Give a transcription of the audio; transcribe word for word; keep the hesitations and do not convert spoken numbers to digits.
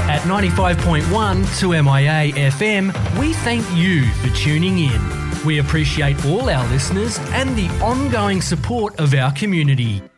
At ninety-five point one two M I A F M, we thank you for tuning in. We appreciate all our listeners and the ongoing support of our community.